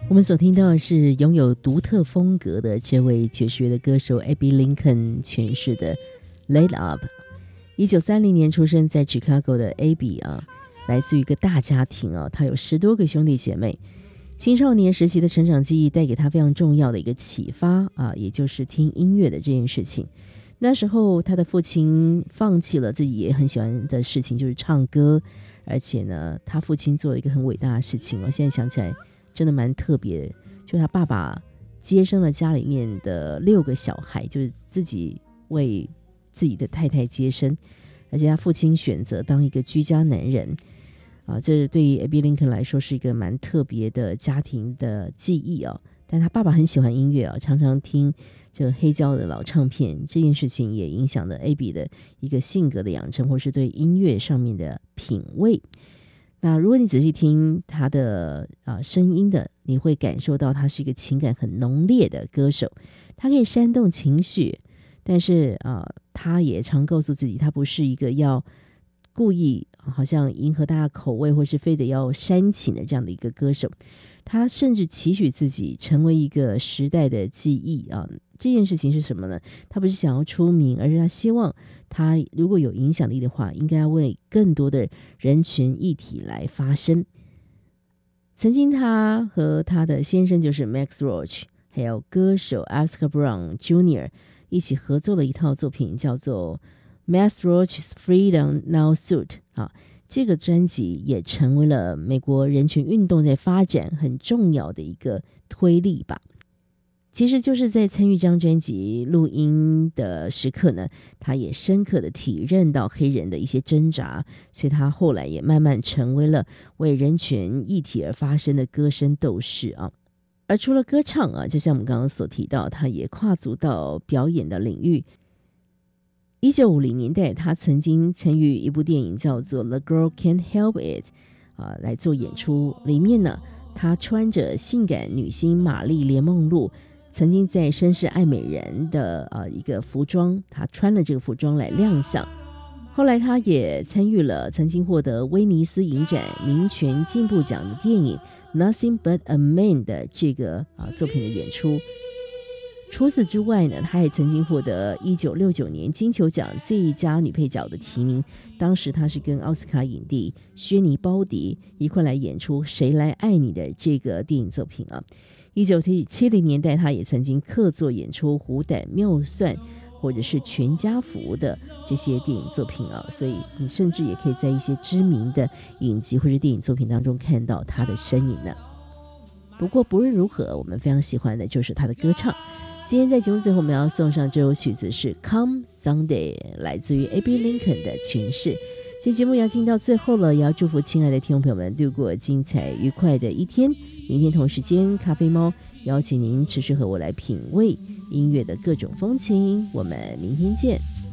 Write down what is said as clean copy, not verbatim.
我们所听到的是拥有独特风格的这位爵士乐的歌手 Abbey Lincoln 诠释的 Laid Up。 1930年出生在 Chicago 的 Abbey 来自于一个大家庭他有10多个兄弟姐妹。青少年时期的成长记忆带给他非常重要的一个启发也就是听音乐的这件事情。那时候他的父亲放弃了自己也很喜欢的事情，就是唱歌，而且呢他父亲做了一个很伟大的事情现在想起来真的蛮特别的，就他爸爸接生了家里面的6个小孩，就是自己为自己的太太接生，而且他父亲选择当一个居家男人这对于 Abbey Lincoln 来说是一个蛮特别的家庭的记忆但他爸爸很喜欢音乐常常听这个黑胶的老唱片，这件事情也影响了 Abbey 的一个性格的养成，或是对音乐上面的品味。那如果你仔细听他的声音的，你会感受到他是一个情感很浓烈的歌手，他可以煽动情绪，但是他也常告诉自己，他不是一个要故意好像迎合大家口味，或是非得要煽情的这样的一个歌手。他甚至期许自己成为一个时代的记忆这件事情是什么呢？他不是想要出名，而是他希望他如果有影响力的话，应该要为更多的人群议题来发声。曾经他和他的先生就是 Max Roach 还有歌手 Oscar Brown Jr. 一起合作了一套作品叫做 Max Roach's Freedom Now Suit 这个专辑也成为了美国人权运动在发展很重要的一个推力吧。其实就是在参与这张专辑录音的时刻呢，他也深刻的体认到黑人的一些挣扎，所以他后来也慢慢成为了为人权议题而发声的歌声斗士而除了歌唱就像我们刚刚所提到，他也跨足到表演的领域。1950年代他曾经参与一部电影叫做 The Girl Can't Help It 来做演出，里面呢他穿着性感女星玛丽莲梦露曾经在绅士爱美人的一个服装，他穿了这个服装来亮相。后来他也参与了曾经获得威尼斯影展民权进步奖的电影 Nothing But a Man 的这个作品的演出。除此之外呢，她还曾经获得1969年金球奖最佳女配角的提名，当时她是跟奥斯卡影帝薛尼包迪一块来演出谁来爱你的这个电影作品1970年代她也曾经客座演出虎胆妙算或者是全家福的这些电影作品所以你甚至也可以在一些知名的影集或者电影作品当中看到她的身影呢。不过不论如何，我们非常喜欢的就是她的歌唱。今天在节目最后我们要送上这首曲子是 Come Sunday， 来自于 Abbey Lincoln 的诠释。这节目要进到最后了，也要祝福亲爱的听众朋友们度过精彩愉快的一天。明天同时间，咖啡猫邀请您持续和我来品味音乐的各种风情，我们明天见。